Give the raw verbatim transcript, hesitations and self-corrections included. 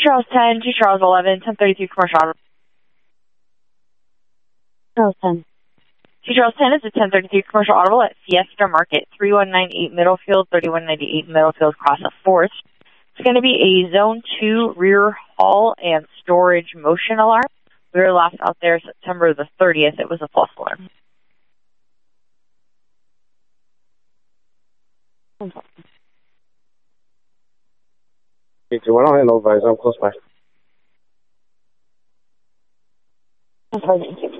Charles ten, two Charles eleven, ten thirty-two commercial auto. Charles ten. two Charles ten is a ten thirty-two commercial audible at Fiesta Market, thirty-one ninety-eight Middlefield, thirty-one ninety-eight Middlefield, cross a fourth. It's going to be a Zone two rear haul and storage motion alarm. We were last out there September the thirtieth. It was a false alarm. three two one, I'll handle advise. I'm close by. I'm sorry, thank you.